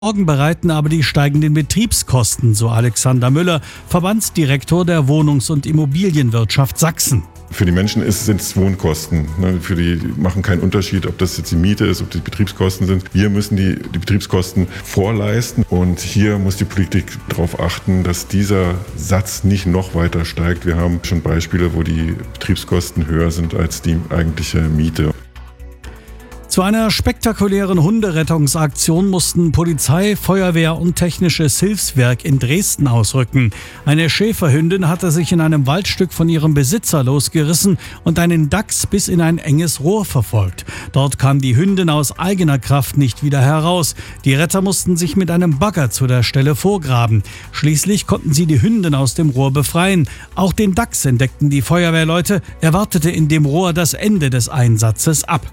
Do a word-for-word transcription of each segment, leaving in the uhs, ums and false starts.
Sorgen bereiten aber die steigenden Betriebskosten, so Alexander Müller, Verbandsdirektor der Wohnungs- und Immobilienwirtschaft Sachsen. Für die Menschen sind es Wohnkosten. Für die machen keinen Unterschied, ob das jetzt die Miete ist, ob die Betriebskosten sind. Wir müssen die, die Betriebskosten vorleisten und hier muss die Politik darauf achten, dass dieser Satz nicht noch weiter steigt. Wir haben schon Beispiele, wo die Betriebskosten höher sind als die eigentliche Miete. Zu einer spektakulären Hunderettungsaktion mussten Polizei, Feuerwehr und technisches Hilfswerk in Dresden ausrücken. Eine Schäferhündin hatte sich in einem Waldstück von ihrem Besitzer losgerissen und einen Dachs bis in ein enges Rohr verfolgt. Dort kam die Hündin aus eigener Kraft nicht wieder heraus. Die Retter mussten sich mit einem Bagger zu der Stelle vorgraben. Schließlich konnten sie die Hündin aus dem Rohr befreien. Auch den Dachs entdeckten die Feuerwehrleute. Er wartete in dem Rohr das Ende des Einsatzes ab.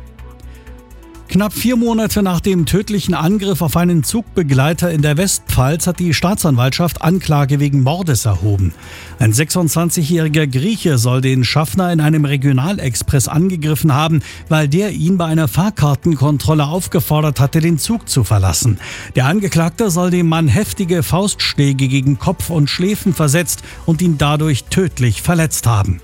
Knapp vier Monate nach dem tödlichen Angriff auf einen Zugbegleiter in der Westpfalz hat die Staatsanwaltschaft Anklage wegen Mordes erhoben. Ein sechsundzwanzigjähriger Grieche soll den Schaffner in einem Regionalexpress angegriffen haben, weil der ihn bei einer Fahrkartenkontrolle aufgefordert hatte, den Zug zu verlassen. Der Angeklagte soll dem Mann heftige Faustschläge gegen Kopf und Schläfen versetzt und ihn dadurch tödlich verletzt haben.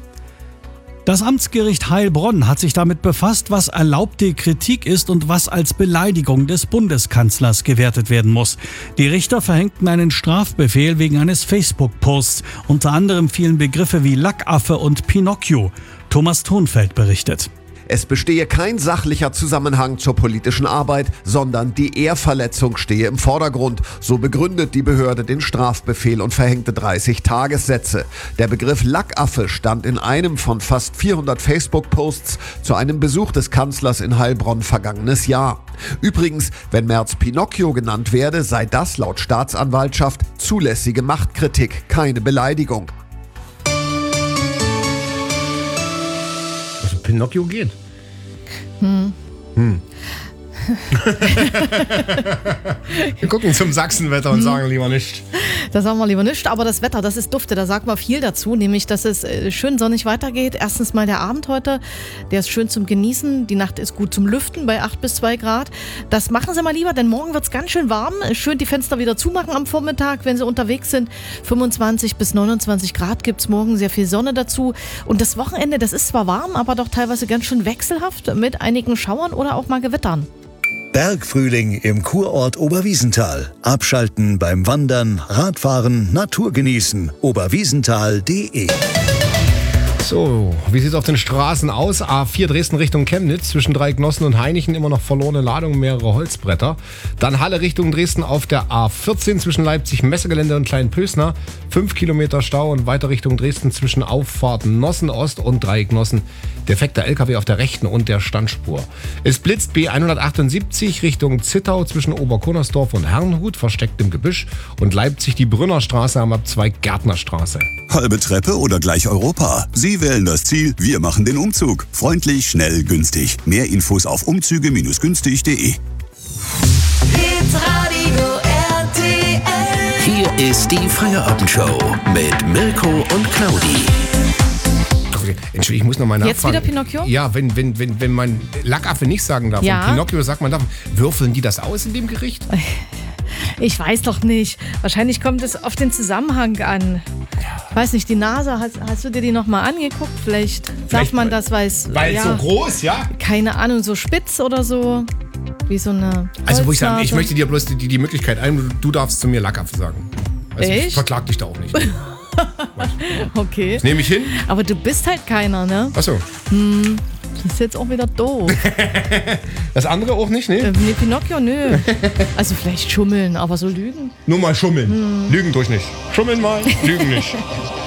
Das Amtsgericht Heilbronn hat sich damit befasst, was erlaubte Kritik ist und was als Beleidigung des Bundeskanzlers gewertet werden muss. Die Richter verhängten einen Strafbefehl wegen eines Facebook-Posts. Unter anderem fielen Begriffe wie Lackaffe und Pinocchio. Thomas Thonfeld berichtet. Es bestehe kein sachlicher Zusammenhang zur politischen Arbeit, sondern die Ehrverletzung stehe im Vordergrund. So begründet die Behörde den Strafbefehl und verhängte dreißig Tagessätze. Der Begriff Lackaffe stand in einem von fast vierhundert Facebook-Posts zu einem Besuch des Kanzlers in Heilbronn vergangenes Jahr. Übrigens, wenn Merz Pinocchio genannt werde, sei das laut Staatsanwaltschaft zulässige Machtkritik, keine Beleidigung. Pinocchio geht. Hm. Hm. Wir gucken zum Sachsenwetter und hm. sagen lieber nicht. Da sagen wir lieber nicht, aber das Wetter, das ist dufte, da sagt man viel dazu, nämlich, dass es schön sonnig weitergeht. Erstens mal der Abend heute, der ist schön zum Genießen, die Nacht ist gut zum Lüften bei acht bis zwei Grad. Das machen Sie mal lieber, denn morgen wird es ganz schön warm. Schön die Fenster wieder zumachen am Vormittag, wenn Sie unterwegs sind. fünfundzwanzig bis neunundzwanzig Grad gibt es morgen, sehr viel Sonne dazu. Und das Wochenende, das ist zwar warm, aber doch teilweise ganz schön wechselhaft mit einigen Schauern oder auch mal Gewittern. Bergfrühling im Kurort Oberwiesenthal. Abschalten beim Wandern, Radfahren, Natur genießen. oberwiesenthal punkt de. So, wie sieht es auf den Straßen aus? A vier Dresden Richtung Chemnitz, zwischen Dreiecknossen und Hainichen immer noch verlorene Ladung, mehrere Holzbretter. Dann Halle Richtung Dresden auf der A vierzehn zwischen Leipzig Messegelände und Kleinpösner. fünf Kilometer Stau und weiter Richtung Dresden zwischen Auffahrt Nossen Ost und Dreiecknossen. Defekter L K W auf der rechten und der Standspur. Es blitzt B hundertachtundsiebzig Richtung Zittau zwischen Oberkunnersdorf und Herrnhut, versteckt im Gebüsch. Und Leipzig die Brünnerstraße am Abzweig Gärtnerstraße. Halbe Treppe oder gleich Europa? Sie wählen das Ziel, wir machen den Umzug. Freundlich, schnell, günstig. Mehr Infos auf umzüge günstig punkt de. Hitradio R T L. Hier ist die Feierabendshow mit Mirko und Claudi. Entschuldigung, ich muss noch mal nachfragen. Jetzt wieder Pinocchio? Ja, wenn, wenn, wenn, wenn man Lackaffe nicht sagen darf ja. und Pinocchio sagt man darf, würfeln die das aus in dem Gericht? Ich weiß doch nicht. Wahrscheinlich kommt es auf den Zusammenhang an. Ich weiß nicht, die Nase, hast, hast du dir die nochmal angeguckt? Vielleicht, Vielleicht sagt man das, weil es... Weil ja, so groß, ja? Keine Ahnung, so spitz oder so. Wie so eine Also wo ich sage, Holznase. ich möchte dir bloß die, die Möglichkeit ein, du darfst zu mir Lackaffe sagen. Also Echt? ich verklag dich da auch nicht. Okay. Das nehme ich hin. Aber du bist halt keiner, ne? Ach so. Hm, das ist jetzt auch wieder doof. Das andere auch nicht, ne? Äh, nee, Pinocchio, nö. Also vielleicht schummeln, aber so lügen. Nur mal schummeln. Hm. Lügen durch nicht. Schummeln mal, lügen nicht.